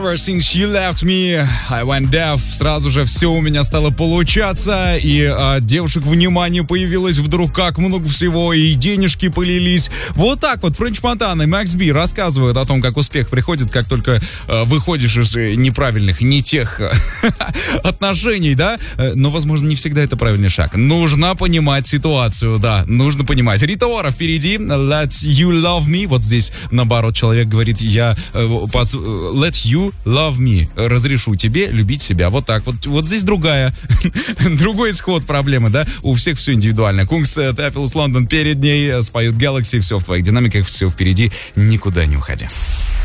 Ever since you left me, I went deaf. Сразу же все у меня стало получаться, и девушек внимание появилось вдруг, как много всего, и денежки полились. Вот так вот Френч Монтана и Макс Би рассказывают о том, как успех приходит, как только выходишь из неправильных, не тех отношений, да? Но, возможно, не всегда это правильный шаг. Нужно понимать ситуацию, да, нужно понимать. Рита Ора впереди, Let You Love Me. Вот здесь, наоборот, человек говорит, Let You Love Me. Разрешу тебе любить себя. Вот так вот. Вот здесь другой исход проблемы, да? У всех все индивидуально. Кунгс, Тэфилус, Лондон перед ней, споют Galaxy. Все в твоих динамиках, все впереди. Никуда не уходи.